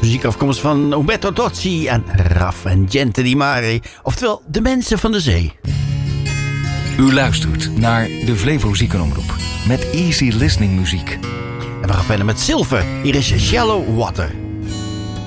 Muziek afkomst van Umberto Tozzi en Raf en Gente Di Mare. Oftewel, de mensen van de zee. U luistert naar de Flevo Ziekenomroep met easy listening muziek. En we gaan verder met Silver. Hier is Shallow Water.